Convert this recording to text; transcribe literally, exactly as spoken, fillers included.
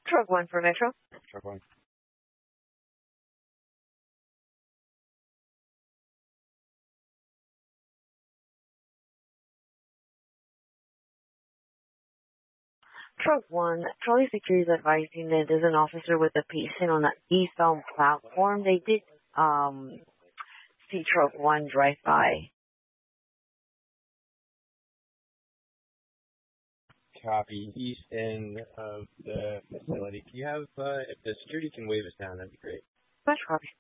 Truck one for Metro. Truck one. Truck one, Charlie Security is advising that there's an officer with a patient on the eastbound platform. They did um see truck one drive by. Copy. East end of the facility. Can you have, uh, if the security can wave us down, that'd be great. Much copy.